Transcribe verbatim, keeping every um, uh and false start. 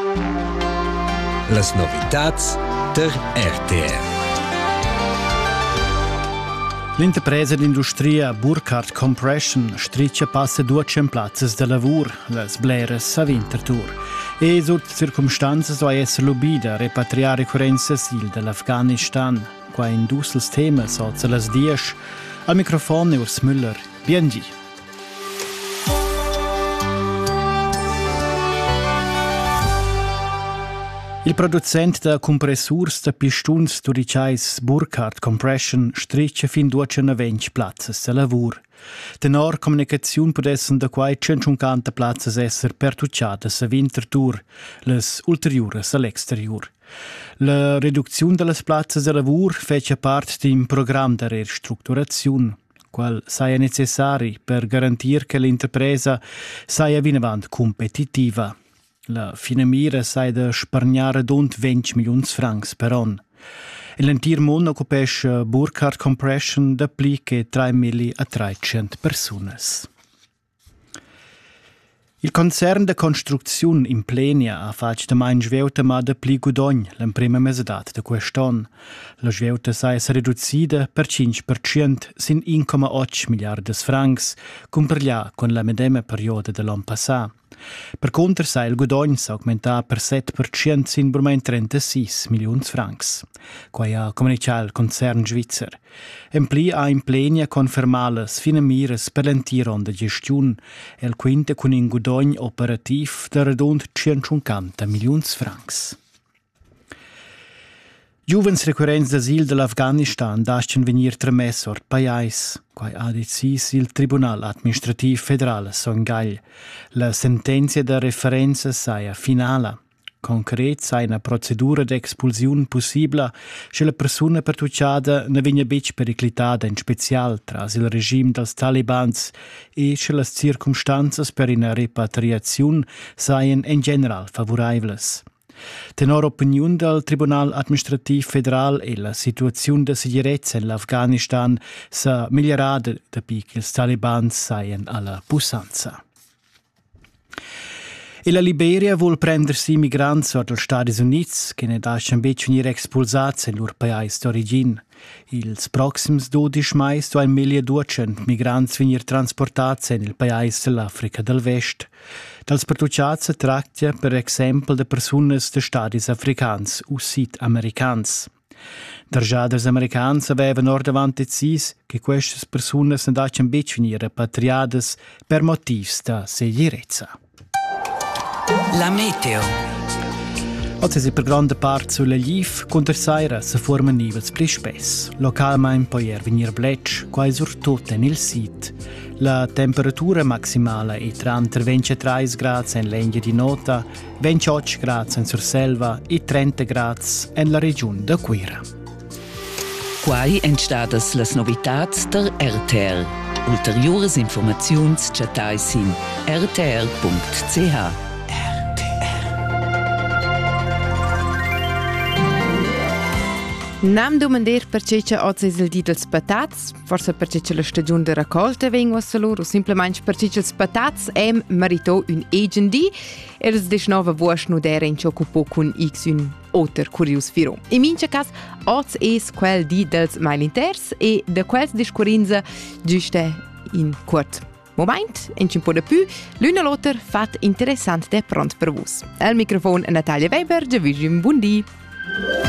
Las novitats der R T R. L'interpresa d'industria Burkhardt Compression striscia passa duecento plazzas de lavur, las bleras a Winterthur. E sut circumstanzas va esser lubida repatriare curenza sil dell'Afghanistan, qua in dussels temas oza las diesch. Al microfono Urs Müller, biengi. Il producent da compressurs da pistuns turicais Burkhardt Compression striscia fin duecentoventi plazzas de lavur. Tenor comunicaziun podessen da quai centocinquanta plazzas esser pertucciadas a Winterthur, las ulteriuras all'exterior. La reduzione delle plazzas de lavur fece part d'un programma de ristrutturazione, qual saia necessari per garantir che l'interpresa saia vinavant competitiva. La fina mira sai da spargnare rund venti milioni francs per anno. E l'entir mondo occupesce Burkhardt Compression da pli che tremila trecento personas. Il concern de construzione in Plenia ha fatto da mai sveuta ma da pli gudogn la prima mesedat de quest'anno. La sveuta sai sa riducida per cinque per cento sin uno virgola otto miliardi francs, comparlia con la medesima perioda dell'anno passato. Per contro, sai, il gudogn sa augmentar per sette per cento sin burmain trentasei milioni francs, quai ha comunicato il concern svizzer. Empli ha in Plenia confermato le fine mires per l'entiron de gestione e il quinta con un gudogn operativ de redond centocinquanta milioni francs. Giuvens recurrents d'asil dell'Afghanistan dascen venir tremess ort paiais, quai ha decis il Tribunal Administrativ Federal a Songagl. La sentenzia de referenza saia finala. Concret sai una procedura d'expulsiun possibla se la persona pertucciada ne vegna bec periclitada in special tras il regime dels talibans e se las circumstanzas per una repatriaziun saien in general favorables. Tenor opinion del Tribunal Administrativ Federal e la situazione de sicurezza in l'Afghanistan sa migliorada dapi che ils talibans saien alla pussanza. E la Liberia vuol prendersi migranti dagli Stati Uniti che ne lasciano bec venire expulsati in loro paese d'origine. Ils proxims dodici mai sto al milleduecento migranti venir trasportati nel paese dell'Africa del Vest. Dals pertucciats si tratta, per esempio, de personas de stadis africans o sud-americans. Dargiaders americans avevano or davant decis che queste personas ne daccian bec venir repatriadas per motivs da sicurezza. La meteo. Oggi si per grande parte sulla Liv, contra saira si forma nivels pli spess. Localmente può venir blecc, quasi sur tutto nel sit. La temperatura maximale è tra ventitré gradi in legna di nota, ventotto gradi in Surselva e trenta gradi in la regione de Quera. Quai entstadas las novitats der R T R. Ulteriores informaziuns chatais in r t r punct c h. Nam domander perché c'è oggi il dì dels patats, forse perché c'è la stagione di raccolta vengo a salur, o semplicemente perché c'è i patats em marito un agendi, e il diciannove vuosh nu dere in ciò cupo con x un otter curios firo. In mince cas, oggi è quel dì dels mailinters e de quels discorrenza giuste in quart moment, e un po' di più, l'una l'otter fat interessante de pront per vos. Al microfono Natalia Weber, già vi buon dì.